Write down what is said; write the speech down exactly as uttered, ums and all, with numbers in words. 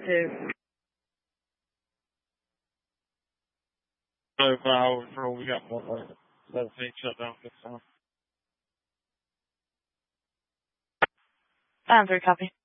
two. So far overall, we got more like seventeen shut down this time. Down three, copy.